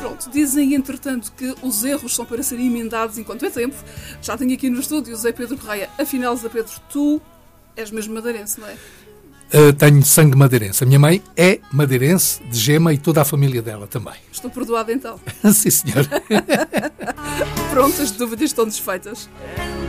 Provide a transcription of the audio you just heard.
Pronto, dizem, entretanto, que os erros são para serem emendados enquanto é tempo. Já tenho aqui no estúdio o Zé Pedro Correia. Afinal, Zé Pedro, tu és mesmo madeirense, não é? Tenho sangue madeirense. A minha mãe é madeirense, de Gema, e toda a família dela também. Estou perdoada então. Sim, senhor. Pronto, as dúvidas estão desfeitas.